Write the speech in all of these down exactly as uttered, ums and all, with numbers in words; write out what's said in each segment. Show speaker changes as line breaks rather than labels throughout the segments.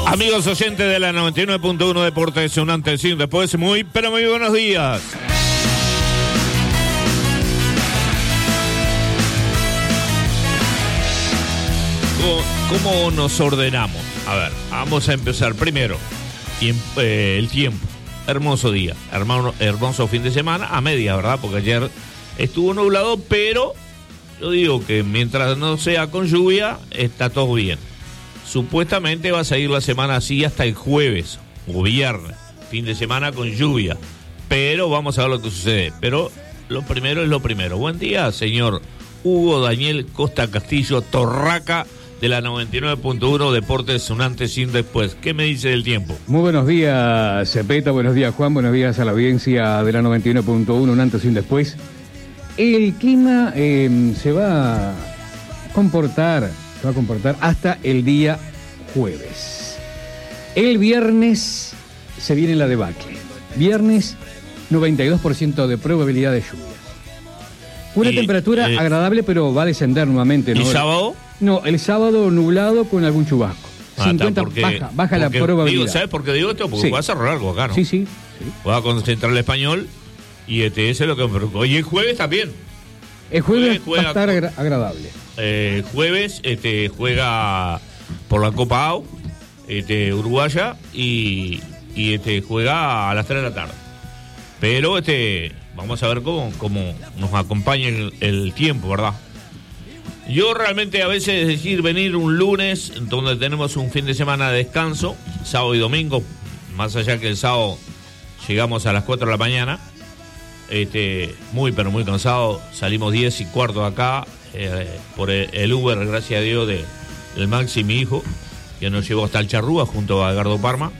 Amigos oyentes de la noventa y nueve punto uno Deportes, un antes y un después. Muy, pero muy buenos días. ¿Cómo, cómo nos ordenamos? A ver, vamos a empezar primero. Tiempo, eh, el tiempo. Hermoso día, hermano, hermoso fin de semana, a media, ¿verdad? Porque ayer estuvo nublado, pero yo digo que mientras no sea con lluvia, está todo bien. Supuestamente va a seguir la semana así hasta el jueves o viernes, fin de semana con lluvia. Pero vamos a ver lo que sucede. Pero lo primero es lo primero. Buen día, señor Hugo Daniel Costa Castillo, Torraca de la noventa y nueve punto uno Deportes, un antes y un después. ¿Qué me dice del tiempo?
Muy buenos días, Cepeta, buenos días, Juan, buenos días a la audiencia de la noventa y nueve punto uno, un antes y un después. El clima eh, se va a comportar, se va a comportar hasta el día jueves. El viernes se viene la debacle. Viernes, noventa y dos por ciento de probabilidad de lluvia. Una
y,
temperatura
eh,
agradable, pero va a descender nuevamente, ¿no?
¿Y sábado?
No, el sábado nublado con algún chubasco.
Ah,
cincuenta,
porque,
baja, baja la
porque,
probabilidad.
Digo, ¿sabes por qué digo esto? Porque
Sí.
va a cerrar algo acá, ¿no?
Sí, sí. sí.
Va a concentrar el español y este, ese es lo que me preocupa. Y el jueves también.
El jueves
juega,
va a estar agra- agradable.
Eh, jueves este, juega por la Copa A U, este, uruguaya, y, y este, juega a las tres de la tarde. Pero este, vamos a ver cómo, cómo nos acompaña el, el tiempo, ¿verdad? Yo realmente a veces decir venir un lunes donde tenemos un fin de semana de descanso, sábado y domingo, más allá que el sábado llegamos a las cuatro de la mañana, este, muy pero muy cansado, salimos diez y cuarto de acá eh, por el, el Uber, gracias a Dios, de, del Maxi, mi hijo, que nos llevó hasta el Charrúa junto a Edgardo Parma,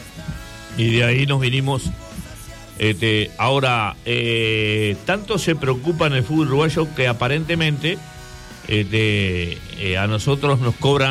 y de ahí nos vinimos. Este, ahora, eh, tanto se preocupa en el fútbol uruguayo que aparentemente este, eh, a nosotros nos cobran